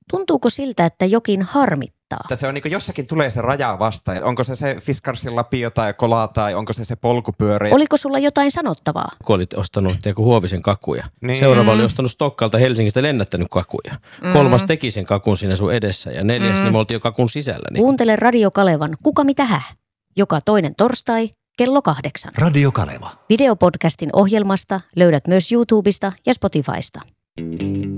Tuntuuko siltä, että jokin harmittaa? Se on niin jossakin tulee se raja vastaan. Onko se Fiskarsin lapio tai kola tai onko se polkupyörä? Oliko sulla jotain sanottavaa? Kun olit ostanut Huovisen kakuja. Niin. Seuraava oli ostanut Stokkalta Helsingistä lennättänyt kakuja. 3. teki sen kakun siinä sun edessä ja 4. niin me oltiin jo kakun sisällä. Niin. Kuuntele Radio Kalevan Kuka mitä häh? Joka toinen torstai kello 8. Radio Kaleva. Videopodcastin ohjelmasta löydät myös YouTubesta ja Spotifysta.